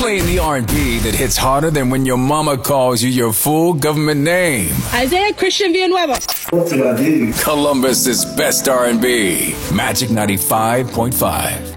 Playing the R&B that hits harder than when your mama calls you your full government name. Isaiah Christian Villanueva. Columbus's best R&B. Magic 95.5.